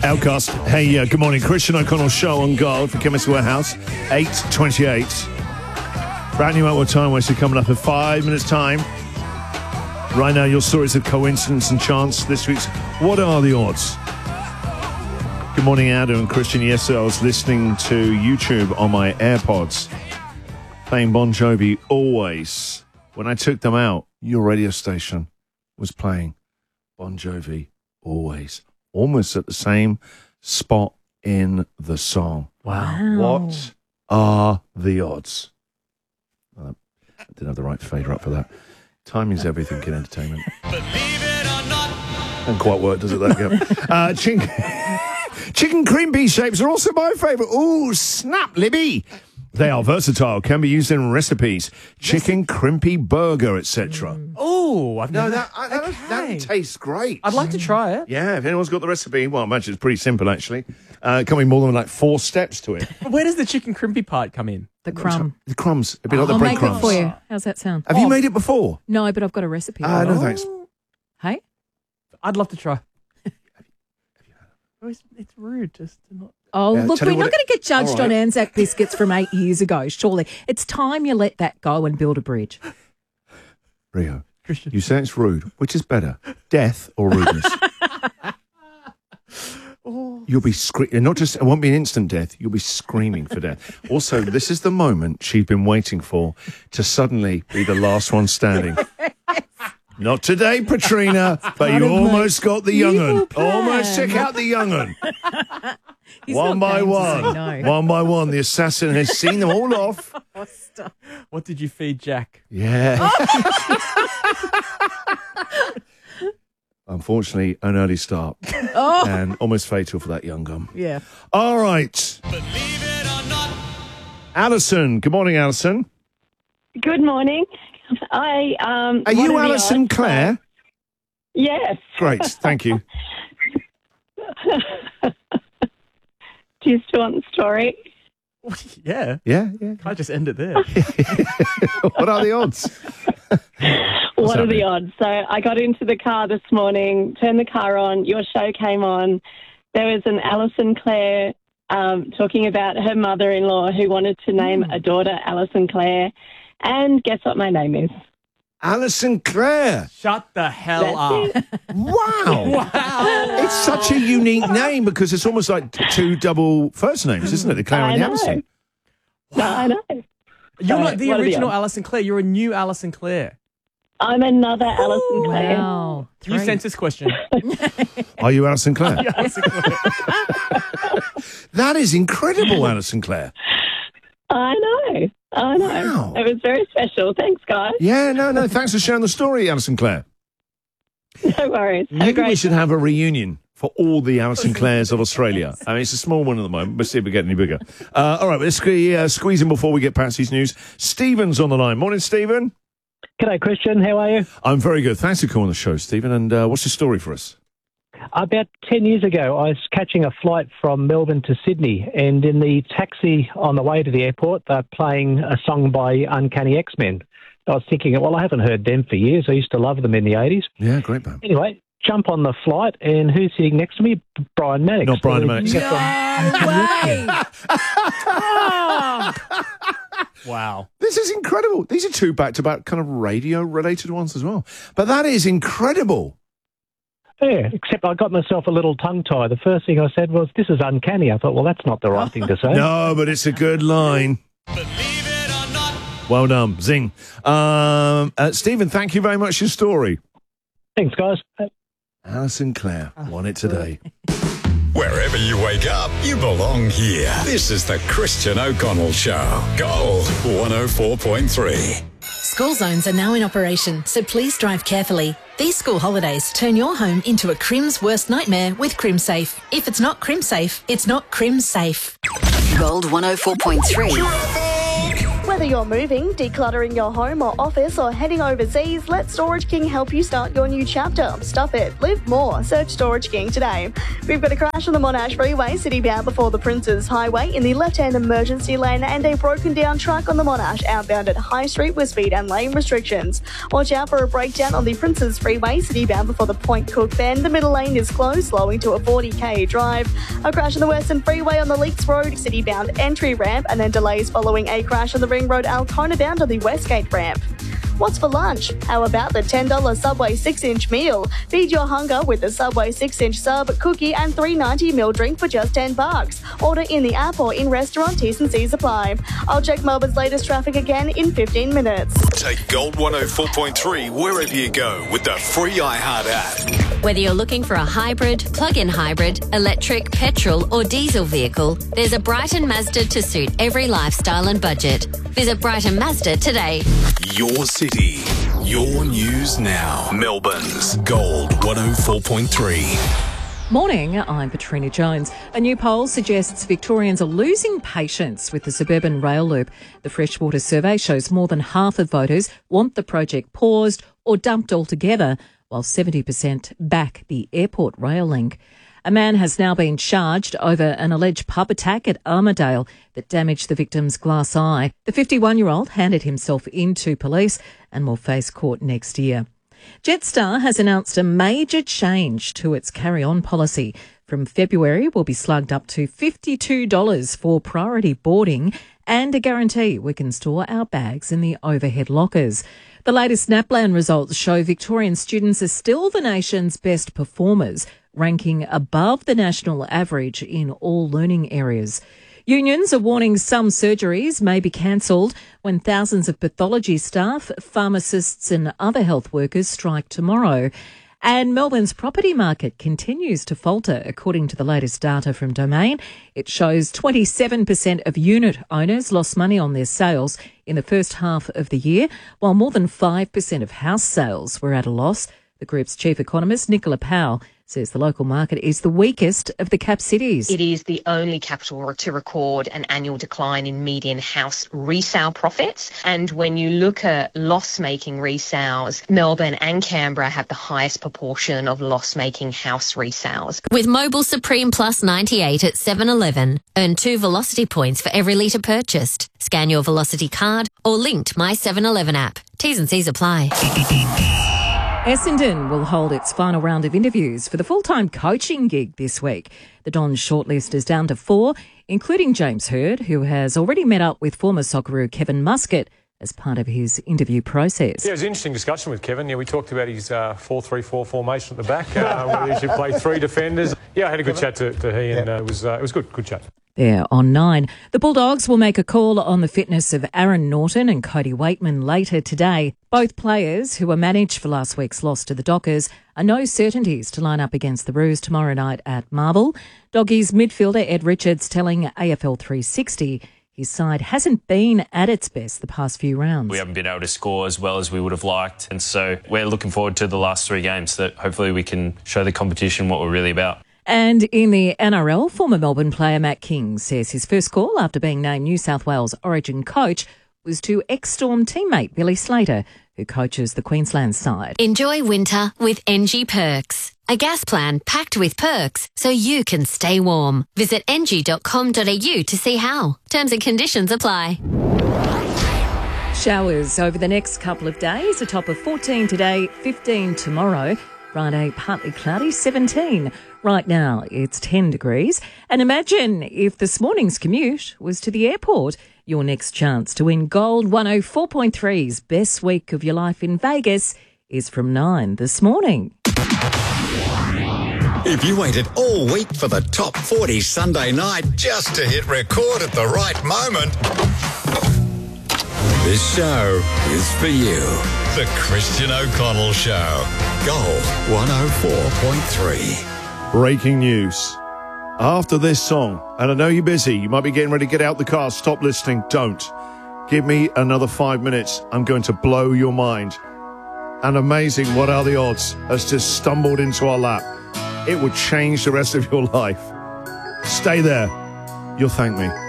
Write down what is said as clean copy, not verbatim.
Outcast. Hey, good morning. Christian O'Connell show on Gold for Chemist Warehouse, 8:28. Brand new Outward Time Waster coming up in 5 minutes' time. Right now, your stories of coincidence and chance this week's What Are the Odds? Good morning, Adu and Christian. Yes, I was listening to YouTube on my AirPods, playing Bon Jovi Always. When I took them out, your radio station was playing Bon Jovi Always, almost at the same spot in the song. Wow. What are the odds? I didn't have the right fader up for that. Timing's everything in entertainment. Believe it or not. Doesn't quite work, does it? That chicken cream pea shapes are also my favourite. Ooh, snap, Libby. They are versatile, can be used in recipes. Chicken crimpy burger, etc. Oh, I've No, never... that tastes great. I'd like to try it. Yeah, if anyone's got the recipe, well, I imagine it's pretty simple, actually. Can't be more than like 4 steps to it. But where does the chicken crimpy part come in? The crumb. The crumbs, a bit like the I'll make it breadcrumbs. for you. How's that sound? Have you made it before? No, but I've got a recipe. No, thanks. Hey? I'd love to try. It's rude just to not... Oh, Yeah, look, tell we're you not what going to get judged all right. on Anzac biscuits from 8 years ago, surely. It's time you let that go and build a bridge. Rio, Christian. you say it's rude. Which is better, death or rudeness? You'll be screaming. Not just, it won't be an instant death. You'll be screaming for death. Also, this is the moment she's been waiting for to suddenly be the last one standing. Not today, Patrina, but you almost got the young'un. Almost took out the young'un. He's One not by going to one. say no. One by one. The assassin has seen them all off. What did you feed Jack? Yeah. Unfortunately, an early start. And almost fatal for that young gun. Yeah. All right. Believe it or not. Alison. Good morning, Alison. Good morning. Are what you the Alison odds? Clare? Yes. Great. Thank you. Do you still want the story? Yeah. Yeah. Can I just end it there? What are the odds? What are happening? the odds? So I got into the car this morning, turned the car on, your show came on. There was an Alison Clare talking about her mother-in-law who wanted to name a daughter Alison Clare. And guess what my name is? Alison Clare. Shut the hell up. That's it. Wow. Wow. It's such a unique name because it's almost like 2 double first names, isn't it? The Clare I and the know. Alison. No, I know. You're So, not the what are the original odds? Alison Clare. You're a new Alison Clare. I'm another Alison Clare. Wow. New 3. census question. Are you Alison Clare? Alison Clare. That is incredible, Alison Clare. I know. Wow. It was very special. Thanks, guys. Yeah, no. Thanks for sharing the story, Alison Clare. No worries. Have a Maybe great we should have a reunion for all the Alison Clares of Australia. I mean, it's a small one at the moment, but see if we get any bigger. All right, let's squeeze in before we get Patsy's news. Stephen's on the line. Morning, Stephen. G'day, Christian. How are you? I'm very good. Thanks for calling the show, Stephen. And what's your story for us? About 10 years ago, I was catching a flight from Melbourne to Sydney, and in the taxi on the way to the airport, they're playing a song by Uncanny X-Men. I was thinking, well, I haven't heard them for years. I used to love them in the 80s. Yeah, great band. Anyway, jump on the flight, and who's sitting next to me? Brian Maddox. Not Brian Maddox. No way. Wow. This is incredible. These are 2 back-to-back kind of radio-related ones as well. But that is incredible. Yeah, except I got myself a little tongue-tie. The first thing I said was, this is uncanny. I thought, well, that's not the right thing to say. No, but it's a good line. Believe it or not. Well done. Zing. Stephen, thank you very much for your story. Thanks, guys. Alison Clare won it today. Wherever you wake up, you belong here. This is the Christian O'Connell Show. Gold 104.3. School zones are now in operation, so please drive carefully. These school holidays turn your home into a Crim's worst nightmare with CrimSafe. If it's not CrimSafe, it's not CrimSafe. Gold 104.3. Whether you're moving, decluttering your home or office, or heading overseas, let Storage King help you start your new chapter. Stuff it, live more. Search Storage King today. We've got a crash on the Monash Freeway, city-bound before the Princes Highway in the left-hand emergency lane, and a broken-down truck on the Monash outbound at High Street with speed and lane restrictions. Watch out for a breakdown on the Princes Freeway, city-bound before the Point Cook Bend. The middle lane is closed, slowing to a 40k drive. A crash on the Western Freeway on the Leaks Road, city-bound entry ramp, and then delays following a crash on the Ring Road Alcona bound on the Westgate ramp. What's for lunch? How about the $10 Subway 6-inch meal? Feed your hunger with the Subway 6-inch sub, cookie and $3.90 meal drink for just $10. Order in the app or in restaurant. T&Cs apply. I'll check Melbourne's latest traffic again in 15 minutes. Take Gold 104.3 wherever you go with the free iHeart app. Whether you're looking for a hybrid, plug-in hybrid, electric, petrol or diesel vehicle, there's a Brighton Mazda to suit every lifestyle and budget. Visit Brighton Mazda today. Your city, your news now. Melbourne's Gold 104.3. Morning, I'm Katrina Jones. A new poll suggests Victorians are losing patience with the suburban rail loop. The Freshwater survey shows more than half of voters want the project paused or dumped altogether, while 70% back the airport rail link. A man has now been charged over an alleged pub attack at Armidale that damaged the victim's glass eye. The 51-year-old handed himself in to police and will face court next year. Jetstar has announced a major change to its carry-on policy. From February, we'll be slugged up to $52 for priority boarding and a guarantee we can store our bags in the overhead lockers. The latest NAPLAN results show Victorian students are still the nation's best performers, ranking above the national average in all learning areas. Unions are warning some surgeries may be cancelled when thousands of pathology staff, pharmacists and other health workers strike tomorrow. And Melbourne's property market continues to falter, according to the latest data from Domain. It shows 27% of unit owners lost money on their sales in the first half of the year, while more than 5% of house sales were at a loss. The group's chief economist, Nicola Powell, says the local market is the weakest of the cap cities. It is the only capital to record an annual decline in median house resale profits. And when you look at loss-making resales, Melbourne and Canberra have the highest proportion of loss-making house resales. With Mobile Supreme Plus 98 at 7-Eleven, earn 2 Velocity points for every litre purchased. Scan your Velocity card or link to My 7-Eleven app. T's and C's apply. Essendon will hold its final round of interviews for the full-time coaching gig this week. The Dons' shortlist is down to 4, including James Hird, who has already met up with former Socceroo Kevin Muscat as part of his interview process. Yeah, it was an interesting discussion with Kevin. Yeah, we talked about his 4-3-4 formation at the back, where he should play 3 defenders. Yeah, I had a good chat to he, and it was good chat. There on 9. The Bulldogs will make a call on the fitness of Aaron Norton and Cody Waitman later today. Both players, who were managed for last week's loss to the Dockers, are no certainties to line up against the Roos tomorrow night at Marvel. Doggies midfielder Ed Richards telling AFL 360 his side hasn't been at its best the past few rounds. We haven't been able to score as well as we would have liked, and so we're looking forward to the last 3 games that hopefully we can show the competition what we're really about. And in the NRL, former Melbourne player Matt King says his first call after being named New South Wales Origin coach was to ex-Storm teammate Billy Slater, who coaches the Queensland side. Enjoy winter with NG Perks. A gas plan packed with perks so you can stay warm. Visit ng.com.au to see how. Terms and conditions apply. Showers over the next couple of days, a top of 14 today, 15 tomorrow. Friday, partly cloudy, 17. Right now, it's 10 degrees. And imagine if this morning's commute was to the airport. Your next chance to win Gold 104.3's Best Week of Your Life in Vegas is from 9 this morning. If you waited all week for the Top 40 Sunday night just to hit record at the right moment, this show is for you. The Christian O'Connell Show. Gold 104.3. Breaking news. After this song, and I know you're busy, you might be getting ready to get out the car, stop listening, don't. Give me another 5 minutes. I'm going to blow your mind. And amazing, what are the odds, has just stumbled into our lap. It would change the rest of your life. Stay there. You'll thank me.